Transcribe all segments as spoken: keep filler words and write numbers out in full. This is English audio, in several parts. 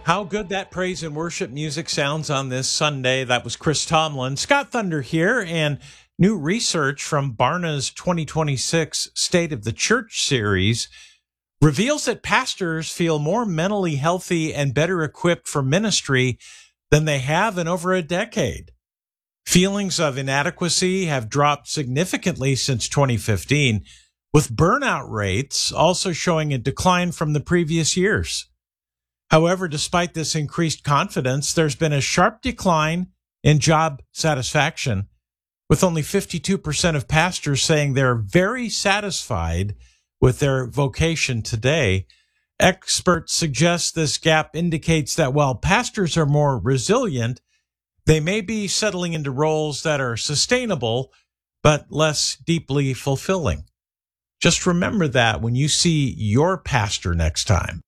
How good that praise and worship music sounds on this Sunday. That was Chris Tomlin. Scott Thunder here, and new research from Barna's twenty twenty-six State of the Church series reveals that pastors feel more mentally healthy and better equipped for ministry than they have in over a decade. Feelings of inadequacy have dropped significantly since twenty fifteen, with burnout rates also showing a decline from the previous years. However, despite this increased confidence, there's been a sharp decline in job satisfaction, with only fifty-two percent of pastors saying they're very satisfied with their vocation today. Experts suggest this gap indicates that while pastors are more resilient, they may be settling into roles that are sustainable but less deeply fulfilling. Just remember that when you see your pastor next time.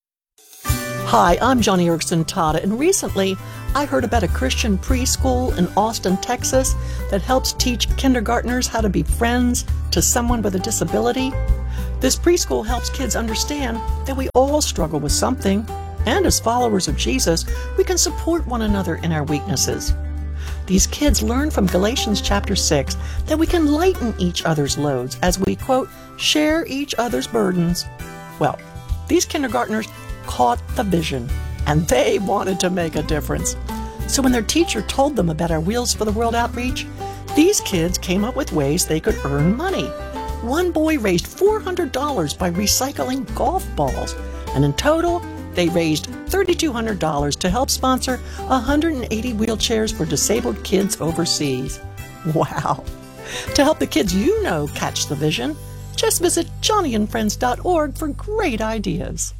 Hi, I'm Johnny Erickson Tata, and recently I heard about a Christian preschool in Austin, Texas that helps teach kindergartners how to be friends to someone with a disability. This preschool helps kids understand that we all struggle with something, and as followers of Jesus, we can support one another in our weaknesses. These kids learn from Galatians chapter six that we can lighten each other's loads as we, quote, share each other's burdens. Well, these kindergartners caught the vision, and they wanted to make a difference. So when their teacher told them about our Wheels for the World outreach, these kids came up with ways they could earn money. One boy raised four hundred dollars by recycling golf balls, and in total, they raised three thousand two hundred dollars to help sponsor one hundred eighty wheelchairs for disabled kids overseas. Wow! To help the kids you know catch the vision, just visit johnny and friends dot org for great ideas.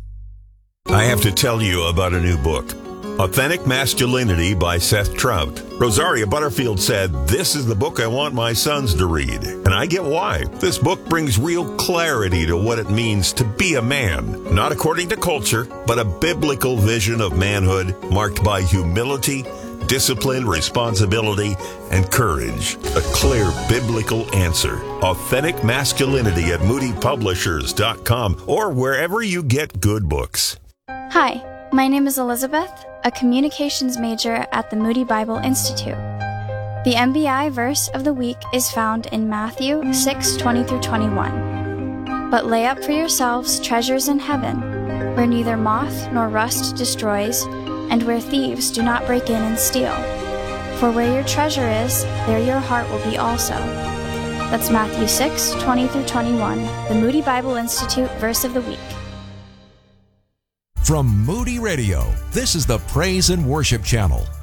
I have to tell you about a new book, Authentic Masculinity by Seth Trout. Rosaria Butterfield said, "This is the book I want my sons to read." And I get why. This book brings real clarity to what it means to be a man. Not according to culture, but a biblical vision of manhood marked by humility, discipline, responsibility, and courage. A clear biblical answer. Authentic Masculinity at moody publishers dot com or wherever you get good books. Hi, my name is Elizabeth, a communications major at the Moody Bible Institute. The M B I verse of the week is found in Matthew six twenty through twenty-one. But lay up for yourselves treasures in heaven, where neither moth nor rust destroys, and where thieves do not break in and steal. For where your treasure is, there your heart will be also. That's Matthew six twenty through twenty-one, the Moody Bible Institute verse of the week. From Moody Radio, this is the Praise and Worship Channel.